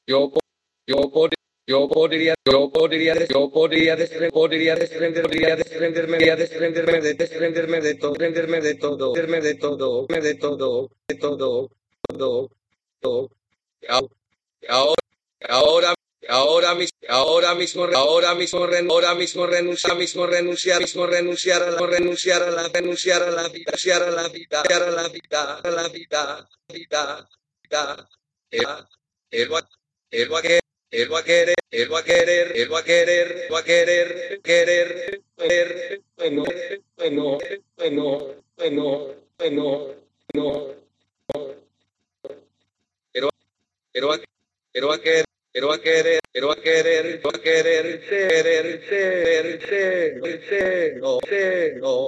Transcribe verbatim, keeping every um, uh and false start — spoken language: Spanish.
Yo, po- yo, pod- yo podría, yo podría, yo podría despre- podría desprender, podría desprenderme, podría desprenderme de, desprenderme de todo, desprenderme de todo, desprenderme de todo, me de todo, de todo, todo, todo. Ahora, ahora, ahora mismo, ahora mismo, ahora mismo, ren- ahora mismo renunciar, mismo renunciar, mismo renunciar a la, renunciar a la, renunciar a la vida, renunciar a la vida, renunciar a la vida, a la vida, vida, vida, vida. Él va, él va a querer, él va a querer, él va a querer, él va a querer, va a querer, querer, querer, bueno, bueno, bueno, bueno, bueno, no, pero, pero, va- pero va a querer, pero va a querer, pero va a querer, va a querer, querer, querer, querer, no, no.